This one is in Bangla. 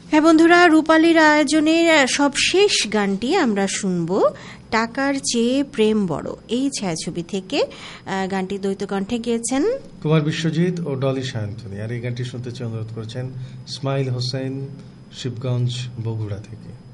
হ্যাঁ বন্ধুরা, রূপালীর আয়োজনের সবশেষ গানটি আমরা শুনবো টাকার চেয়ে প্রেম বড়, এই ছায়াছবি থেকে। গানটি দ্বৈত কণ্ঠে গিয়েছেন কুমার বিশ্বজিৎ ও ডলি সায়ন্তনী। আর এই গানটি শুনতে অনুরোধ করেছেন ইসমাইল হোসেন, শিবগঞ্জ, বগুড়া থেকে।